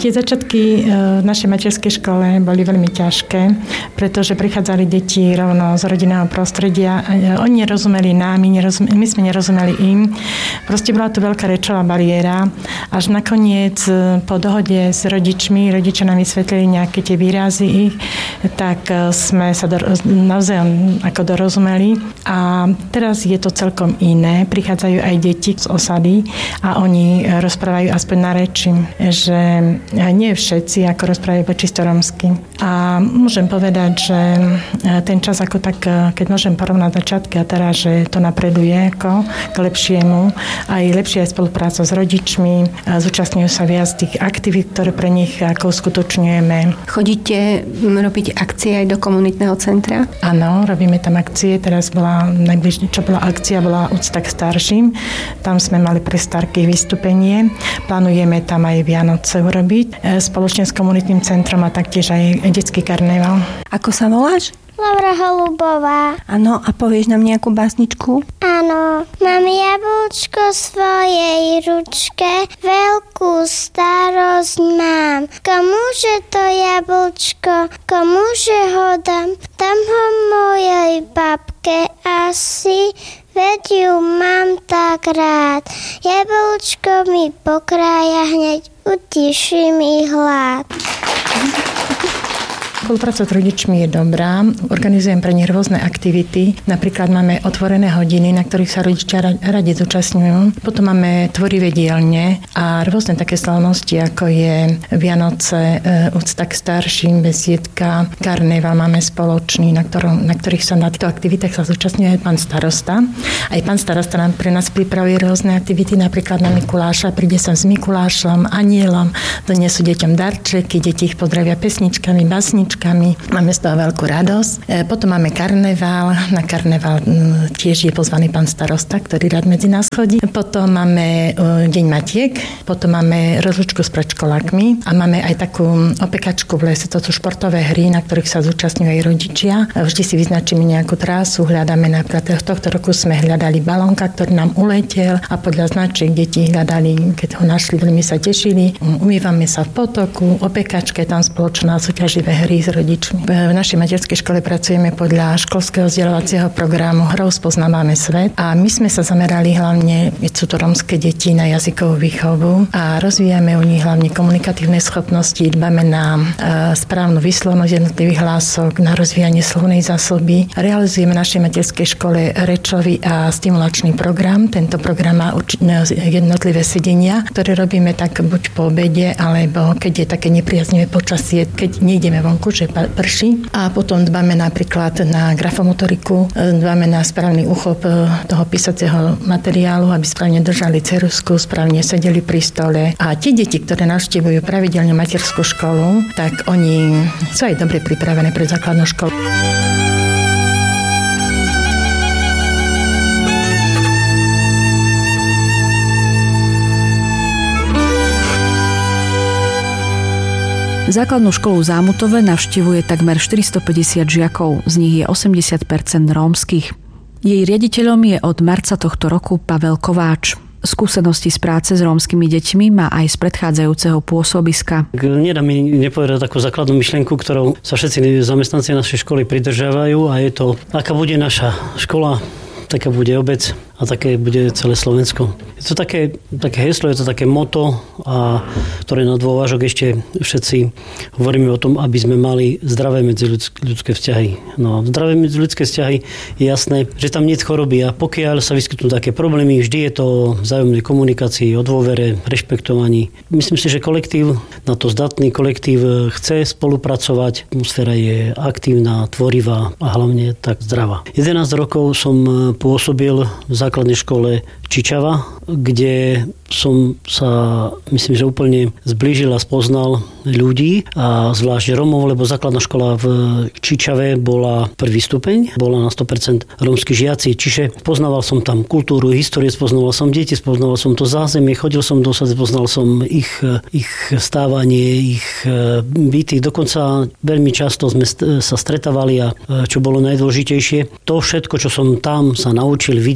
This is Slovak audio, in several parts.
Tie začiatky v našej materskej škole boli veľmi ťažké, pretože prichádzali deti rovno z rodinného prostredia. Oni nerozumeli nám, my sme nerozumeli im. Proste bola to veľká rečová bariéra. Až nakoniec po dohode s rodičmi, rodičia nám vysvetlili nejaké tie výrazy ich, tak sme sa navzájom ako dorozumeli. A teraz je to celkom iné. Prichádzajú aj deti z osady a oni rozprávajú aspoň na reči, že nie všetci ako rozprávajú po čisto romsky. A môžem povedať, že ten čas ako tak, keď môžem porovnať začiatky a teraz, že to napreduje ako k lepšiemu. Aj lepšia je spolupráca s rodičmi, zúčastňujú sa viac tých aktivít, ktoré pre nich ako uskutočňujeme. Chodíte robiť akcie aj do komunitného centra? Áno, robíme tam akcie. Teraz bola najbližšie, čo bola akcia, bola úcta k starším. Tam sme mali pre starky vystúpenie. Plánujeme tam aj Vianoce urobiť spoločne s komunitným centrom a taktiež aj detský karneval. Ako sa voláš? Laura Holubová. Áno, a povieš nám nejakú básničku? Áno. Mám jablčko v svojej ručke, veľkú starosť mám. Komuže to jablčko, komuže ho dám? Dám ho mojej babke asi, veď ju mám tak rád. Jablčko mi pokrája hneď, utiší mi hlad. Spolupráca s rodičmi je dobrá. Organizujem pre nich rôzne aktivity. Napríklad máme otvorené hodiny, na ktorých sa rodičia radi zúčastňujú. Potom máme tvorivé dielne a rôzne také slavnosti, ako je Vianoce, úcta k starším, besiedka, karneval máme spoločný, na ktorých sa na týchto aktivitách sa zúčastňuje aj pán starosta. Aj pán starosta nám pre nás pripravuje rôzne aktivity, napríklad na Mikuláša. Príde som s Mikulášom, anielom, donesú deťom darčeky, deti ich pozdravia pesničkami, básničkami. Máme z toho veľkú radosť. Potom máme karneval. Na karneval tiež je pozvaný pán starosta, ktorý rád medzi nás chodí. Potom máme Deň matiek. Potom máme rozlúčku s predškolákmi. A máme aj takú opekačku v lese. To sú športové hry, na ktorých sa zúčastňujú aj rodičia. Vždy si vyznačíme nejakú trásu. Hľadáme napríklad tohto roku sme hľadali balónka, ktorý nám uletel a podľa značiek deti hľadali, keď ho našli, veľmi sa tešili. Umývame sa v potoku, opekačke, tam spoločná súťaživé hry s rodičmi. V našej materskej škole pracujeme podľa školského vzdelávacieho programu Hrou spoznávame svet a my sme sa zamerali hlavne, sú to rómske deti, na jazykovú výchovu a rozvíjame u nich hlavne komunikatívne schopnosti, dbáme na správnu výslovnosť jednotlivých hlások, na rozvíjanie slovnej zásoby. Realizujeme v našej materskej škole rečový a stimulačný program. Tento program má jednotlivé sedenia, ktoré robíme tak buď po obede, alebo keď je také nepriaznivé počasie, keď nejdeme vonku, že prší. A potom dbáme napríklad na grafomotoriku, dbáme na správny uchop toho písacieho materiálu, aby správne držali ceruzku, správne sedeli pri stole. A tie deti, ktoré navštevujú pravidelne materskú školu, tak oni sú aj dobre pripravené pre základnú školu. Základnú školu v Zámutove navštevuje takmer 450 žiakov, z nich je 80% rómskych. Jej riaditeľom je od marca tohto roku Pavel Kováč. Skúsenosti z práce s rómskymi deťmi má aj z predchádzajúceho pôsobiska. Nedá mi nepovedať takú základnú myšlienku, ktorou sa všetci zamestnanci našej školy pridržiavajú a je to, aká bude naša škola, taká bude obec a také bude celé Slovensko. Je to také heslo, je to také moto, a ktoré na dôvážok ešte všetci hovoríme o tom, aby sme mali zdravé medziľudské vzťahy. No, zdravé medziľudské vzťahy je jasné, že tam nie je choroby a pokiaľ sa vyskytnú také problémy, vždy je to vzájomnej komunikácii, o dôvere, rešpektovaní. Myslím si, že kolektív, na to zdatný kolektív chce spolupracovať, atmosféra je aktívna, tvorivá a hlavne tak zdravá. 11 rokov som pôsobil v základnej škole Čičava, kde som sa, myslím, že úplne zblížil a spoznal ľudí a zvlášť Rómov, lebo základná škola v Čičave bola prvý stupeň, bola na 100% rómski žiaci, čiže poznával som tam kultúru, históriu, spoznával som deti, spoznával som to zázemie, chodil som do osady, poznal som ich stávanie, ich byty, dokonca veľmi často sme sa stretávali a čo bolo najdôležitejšie, to všetko, čo som tam sa naučil, videl a spoznal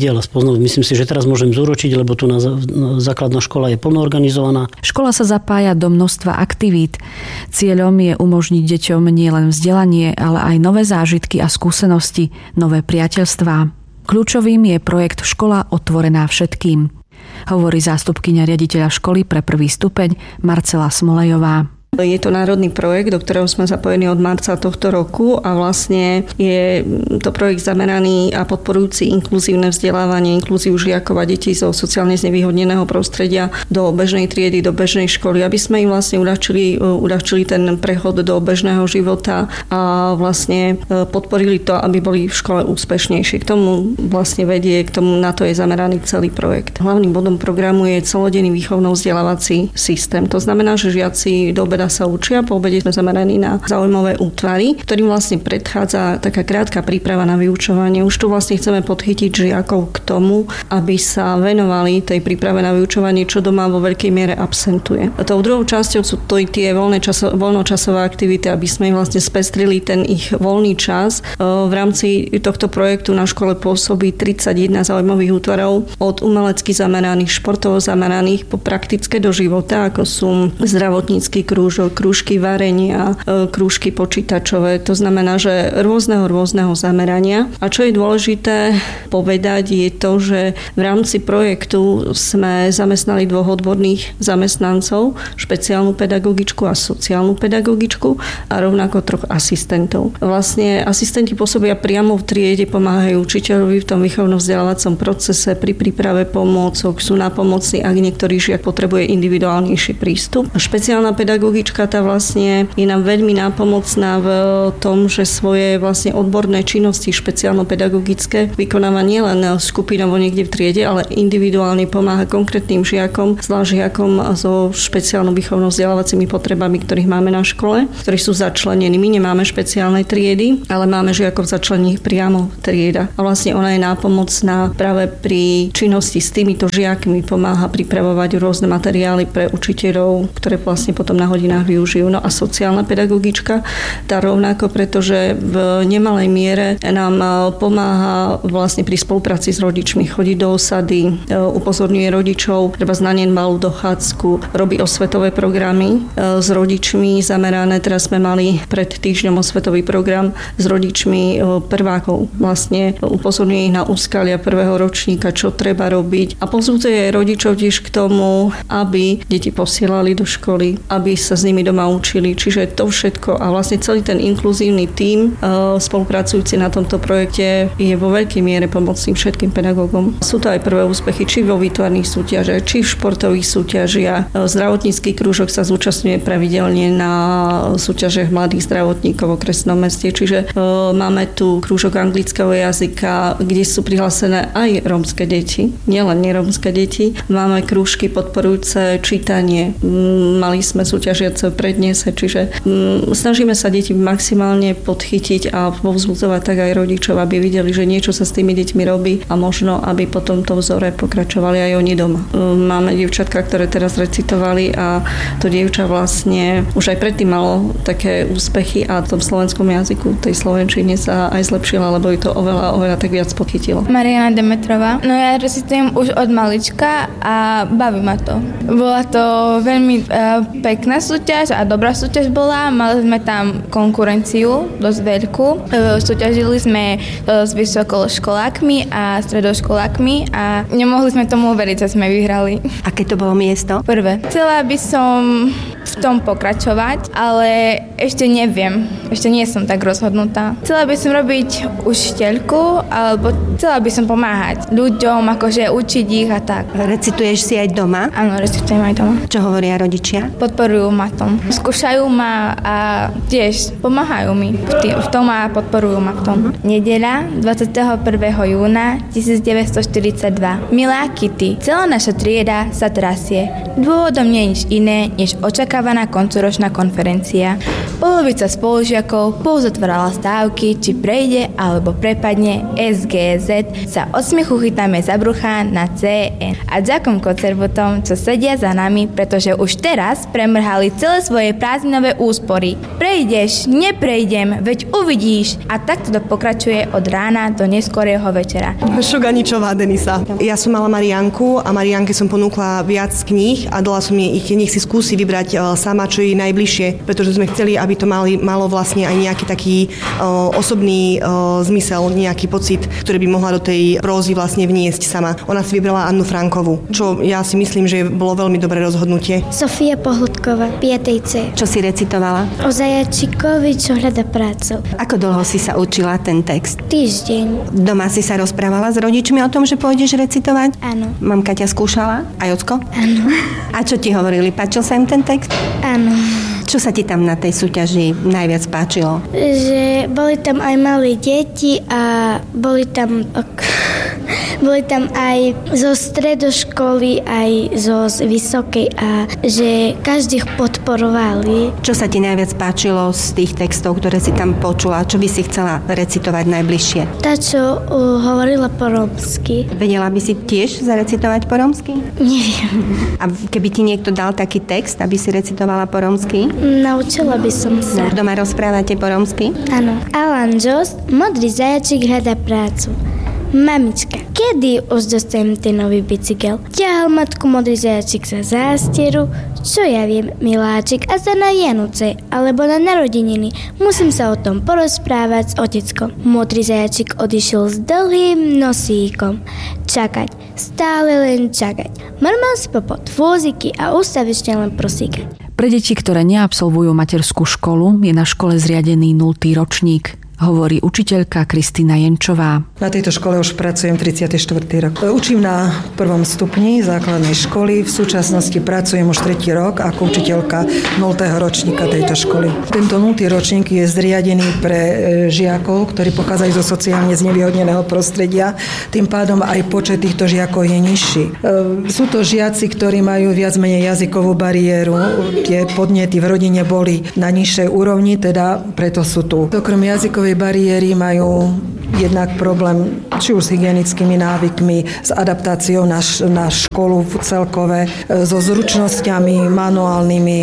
áno, myslím si, že teraz môžem zúročiť, lebo tu na základná škola je plnoorganizovaná. Škola sa zapája do množstva aktivít. Cieľom je umožniť deťom nielen vzdelanie, ale aj nové zážitky a skúsenosti, nové priateľstvá. Kľúčovým je projekt Škola otvorená všetkým, hovorí zástupkyňa riaditeľa školy pre 1. stupeň Marcela Smolejová. Je to národný projekt, do ktorého sme zapojení od marca tohto roku a vlastne je to projekt zameraný a podporujúci inkluzívne vzdelávanie, inklúziu žiakov a detí zo sociálne znevýhodneného prostredia do bežnej triedy, do bežnej školy, aby sme im vlastne uľahčili ten prechod do bežného života a vlastne podporili to, aby boli v škole úspešnejší. K tomu vlastne vedie, na to je zameraný celý projekt. Hlavným bodom programu je celodenný výchovno-vzdelávací systém. To znamená, že žiaci do obeda sa učia, po obede sme zameraní na zaujímavé útvary, ktorým vlastne predchádza taká krátka príprava na vyučovanie. Už tu vlastne chceme podchytiť žiakov k tomu, aby sa venovali tej príprave na vyučovanie, čo doma vo veľkej miere absentuje. A tou druhou časťou sú to tie voľnočasové aktivity, aby sme im vlastne spestrili ten ich voľný čas. V rámci tohto projektu na škole pôsobí 31 zaujímavých útvarov od umelecky zameraných, športovo zameraných po praktické do života, ako sú zdravotnícky krúžky varenia, krúžky počítačové. To znamená, že rôzneho zamerania. A čo je dôležité povedať je to, že v rámci projektu sme zamestnali 2 odborných zamestnancov, špeciálnu pedagogičku a sociálnu pedagogičku a rovnako 3 asistentov. Vlastne asistenti pôsobia priamo v triede, pomáhajú učiteľovi v tom výchovno-vzdelávacom procese pri príprave pomôcok, sú nápomocní, ak niektorý žiak potrebuje individuálnejší prístup. Špeciálna pedagogička tá vlastne je nám veľmi nápomocná v tom, že svoje vlastne odborné činnosti špeciálno-pedagogické vykonáva nielen skupinovo niekde v triede, ale individuálne pomáha konkrétnym žiakom, zvlášť žiakom so špeciálno výchovno-vzdelávacími potrebami, ktorých máme na škole, ktorí sú začlenení. My nemáme špeciálne triedy, ale máme žiakov začlenených priamo v triedach. A vlastne ona je nápomocná práve pri činnosti s týmito žiakmi, pomáha pripravovať rôzne materiály pre učiteľov, ktoré vlastne potom na hodinách využijú. No a sociálna pedagogička, tá rovnako, pretože v nemalej miere nám pomáha vlastne pri spolupráci s rodičmi. Chodí do osady, upozorňuje rodičov, treba znanie malú dochádzku, robí osvetové programy s rodičmi zamerané. Teraz sme mali pred týždňom osvetový program s rodičmi prvákov. Vlastne upozorňuje ich na úskalia prvého ročníka, čo treba robiť a pozúdzuje rodičov tiež k tomu, aby deti posielali do školy, aby sa s nimi doma učili. Čiže to všetko a vlastne celý ten inkluzívny tím spolupracujúci na tomto projekte je vo veľkej miere pomocný všetkým pedagógom. Sú to aj prvé úspechy, či vo výtvarných súťažiach, či v športových súťažiach. Zdravotnícky krúžok sa zúčastňuje pravidelne na súťažiach mladých zdravotníkov v okresnom meste. Čiže máme tu krúžok anglického jazyka, kde sú prihlásené aj rómske deti, nielen nerómske deti. Máme krúžky podporujúce čítanie. Mali sme súťažiace predniese, čiže snažíme sa deti maximálne podchytiť a povzbudzovať tak aj rodičov, aby videli, že niečo sa s tými deťmi robí a možno, aby po tomto vzore pokračovali aj oni doma. Máme dievčatka, ktoré teraz recitovali a to dievča vlastne už aj predtým malo také úspechy a v tom slovenskom jazyku, tej slovenčine sa aj zlepšila, lebo ju to oveľa tak viac podchytilo. Mariana Demetrová. No ja recitujem už od malička a baví ma to. Bola to veľmi pekná súťaž a dobrá súťaž bola. Mali sme tam konkurenciu dosť veľkú. Súťažili sme s vysokoškolákmi a stredoškolákmi a nemohli sme tomu uveriť, že sme vyhrali. Aké to bolo miesto? Prvé. Chcela by som v tom pokračovať, ale ešte neviem. Ešte nie som tak rozhodnutá. Chcela by som robiť učiteľku, alebo chcela by som pomáhať ľuďom, akože učiť ich a tak. Recituješ si aj doma? Áno, recitujem aj doma. Čo hovoria rodičia? Podporujú ma tom. Skúšajú ma a tiež pomáhajú mi v tom a podporujú ma v tom. Nedeľa 21. júna 1942. Milá Kitty, celá naša trieda sa trasie. Dôvodom nie je nič iné, než očakávaná koncoročná konferencia. Polovica spolužiakov žiakov pouzatvárala stávky, či prejde alebo prepadne SGZ, sa od smiechu chytáme za brucha na CN. A ďakujem koncervutom, čo sedia za nami, pretože už teraz premrhali celé svoje prázdninové úspory. Prejdeš, neprejdem, veď uvidíš. A takto to pokračuje od rána do neskorého večera. Šuganičová Denisa. Ja som mala Marianku a Marianke som ponúkla viac kníh a dala som jej ich, nech si skúsi vybrať sama, čo jej najbližšie, pretože sme chceli, aby to malo vlastne aj nejaký taký osobný zmysel, nejaký pocit, ktorý by mohla do tej prózy vlastne vniesť sama. Ona si vybrala Annu Frankovú, čo ja si myslím, že bolo veľmi dobré rozhodnutie. Sofia Pohludková, 5. C. Čo si recitovala? O zajačikovi, čo hľada prácu. Ako dlho si sa učila ten text? Týždeň. Doma si sa rozprávala s rodičmi o tom, že pôjdeš recitovať? Áno. Mamka ťa skúšala? Aj ocko? Áno. A čo ti hovorili? Páčil sa im ten text? Áno. Čo sa ti tam na tej súťaži najviac páčilo? Že boli tam aj malé deti a boli tam aj zo stredoškoly, aj zo vysokej a že každých podporovali. Čo sa ti najviac páčilo z tých textov, ktoré si tam počula? Čo by si chcela recitovať najbližšie? Tá, čo hovorila po rómsky. Vedela by si tiež zarecitovať po rómsky? Neviem. A keby ti niekto dal taký text, aby si recitovala po rómsky? Naučila by som sa. Doma rozprávate po rómsky? Áno. Alan Jost, modrý zajačik hľadá prácu. Mamička, kedy už dostanem ten nový bicykel? Ťahal matku modrý zajačik za zástieru. Čo ja viem, miláčik, a za na Vianoce, alebo na narodeniny. Musím sa o tom porozprávať s oteckom. Modrý zajačik odišiel s dlhým nosíkom. Čakať, stále len čakať. Mrmal si popod vóziky a ústavične len prosíkať. Pre deti, ktoré neabsolvujú materskú školu, je na škole zriadený 0. ročník, hovorí učiteľka Kristína Jenčová. Na tejto škole už pracujem 34. rok. Učím na 1. stupni základnej školy. V súčasnosti pracujem už 3. rok ako učiteľka 0. ročníka tejto školy. Tento 0. ročník je zriadený pre žiakov, ktorí pochádzajú zo sociálne znevýhodneného prostredia. Tým pádom aj počet týchto žiakov je nižší. Sú to žiaci, ktorí majú viac menej jazykovú bariéru. Tie podnety v rodine boli na nižšej úrovni, teda preto sú tu. Okrem jazykovej bariéry majú jednak problém či už s hygienickými návykmi, s adaptáciou na školu celkové, so zručnosťami manuálnymi,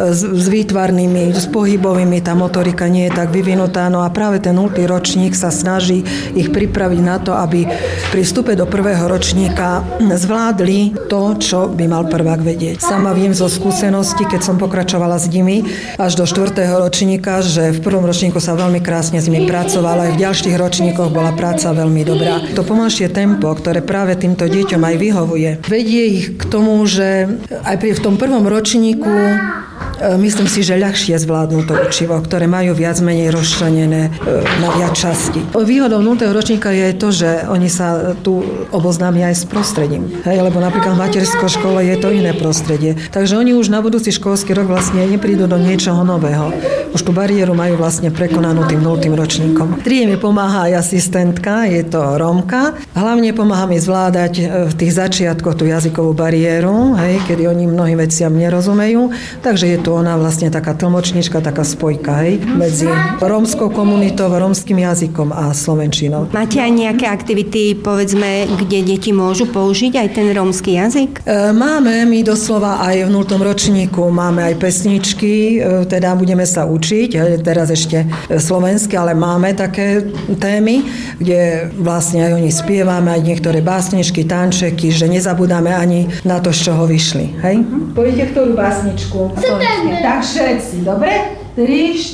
s výtvarnými, s pohybovými. Tá motorika nie je tak vyvinutá. No a práve ten 0. ročník sa snaží ich pripraviť na to, aby pri vstupe do 1. ročníka zvládli to, čo by mal prvák vedieť. Sama viem zo skúsenosti, keď som pokračovala s nimi až do 4. ročníka, že v 1. ročníku sa veľmi krásne s nimi pracovala, aj v ďalších ročníkoch bola práca veľmi dobrá. To pomalšie tempo, ktoré práve týmto deťom aj vyhovuje, vedie ich k tomu, že aj v tom 1. ročníku myslím si, že ľahšie zvládnu to učivo, ktoré majú viac menej rozčlenené na viac časti. Výhodou 0. ročníka je to, že oni sa tu oboznámia aj s prostredím. Lebo napríklad v materskej škole je to iné prostredie. Takže oni už na budúci školský rok vlastne neprídu do niečoho nového. Už tú bariéru majú vlastne prekonanú tým 0. ročníkom. Trie mi pomáha aj asistentka, je to Rómka. Hlavne pomáha mi zvládať v tých začiatkoch tú jazykovú bariéru, kedy oni mnohým veciam nerozumejú. Takže je tu ona vlastne taká tlmočníčka, taká spojka medzi rómskou komunitou, rómskym jazykom a slovenčinou. Máte aj nejaké aktivity, povedzme, kde deti môžu použiť aj ten rómsky jazyk? Máme, my doslova aj v 0. ročníku máme aj pesničky, teda budeme sa učiť, teraz ešte slovenské, ale máme také témy, kde vlastne aj oni spievame, aj niektoré básničky, tančeky, že nezabudáme ani na to, z čoho vyšli. Hej? Poviete ktorú básničku? Tak všetci, dobre? 3,